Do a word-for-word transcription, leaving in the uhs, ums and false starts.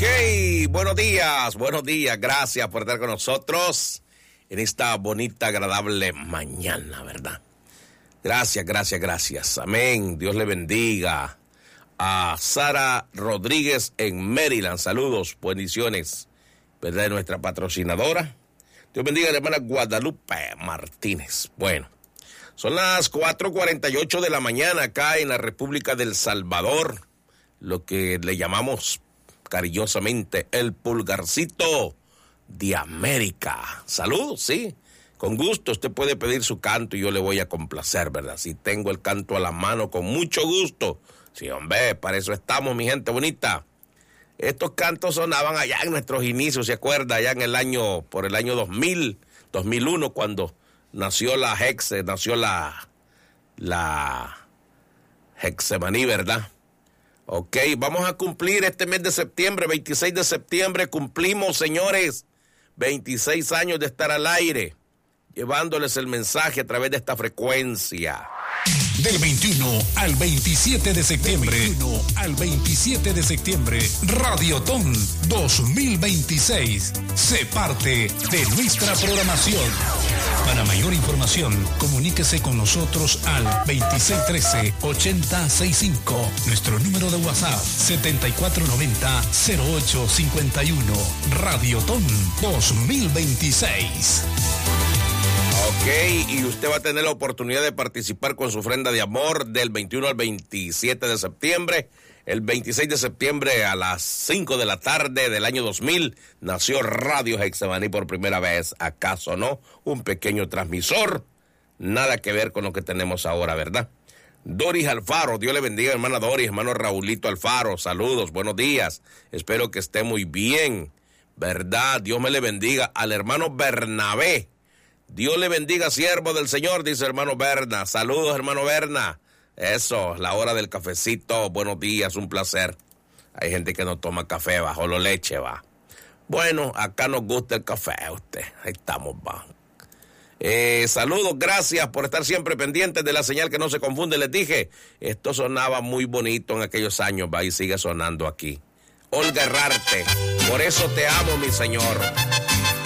buenos días, buenos días, gracias por estar con nosotros en esta bonita, agradable mañana, ¿verdad? Gracias, gracias, gracias, amén, Dios le bendiga a Sara Rodríguez en Maryland, saludos, bendiciones, ¿verdad? De nuestra patrocinadora, Dios bendiga a la hermana Guadalupe Martínez. Bueno, son las cuatro cuarenta y ocho de la mañana acá en la República del Salvador, lo que le llamamos cariñosamente el pulgarcito de América. Saludos, sí, con gusto usted puede pedir su canto y yo le voy a complacer, ¿verdad? Si tengo el canto a la mano, con mucho gusto. Sí, hombre, para eso estamos, mi gente bonita. Estos cantos sonaban allá en nuestros inicios, ¿se acuerda? Allá en el año, por el año dos mil, dos mil uno, cuando nació la Hexe, nació la, la Hexemaní, ¿verdad? Ok, vamos a cumplir este mes de septiembre, veintiséis de septiembre, cumplimos, señores, veintiséis años de estar al aire, llevándoles el mensaje a través de esta frecuencia. Del veintiuno al veintisiete de septiembre. veintiuno al veintisiete de septiembre. Radiotón dos mil veintiséis. Se parte de nuestra programación. Para mayor información, comuníquese con nosotros al veintiséis trece ochenta sesenta y cinco. Nuestro número de WhatsApp setenta y cuatro noventa cero ocho cincuenta y uno. Radiotón dos mil veintiséis. Ok, y usted va a tener la oportunidad de participar con su ofrenda de amor del veintiuno al veintisiete de septiembre. El veintiséis de septiembre a las cinco de la tarde del año dos mil nació Radio Hexemaní por primera vez. ¿Acaso no? Un pequeño transmisor. Nada que ver con lo que tenemos ahora, ¿verdad? Doris Alfaro, Dios le bendiga, hermana Doris, hermano Raulito Alfaro, saludos, buenos días. Espero que esté muy bien, ¿verdad? Dios me le bendiga al hermano Bernabé. Dios le bendiga, siervo del Señor, dice hermano Berna. Saludos, hermano Berna. Eso, la hora del cafecito. Buenos días, un placer. Hay gente que no toma café, bajo la leche, va. Bueno, acá nos gusta el café, usted. Ahí estamos, va. Eh, saludos, gracias por estar siempre pendientes de la señal que no se confunde. Les dije, esto sonaba muy bonito en aquellos años, va, y sigue sonando aquí. Olga Herrarte, por eso te amo, mi señor.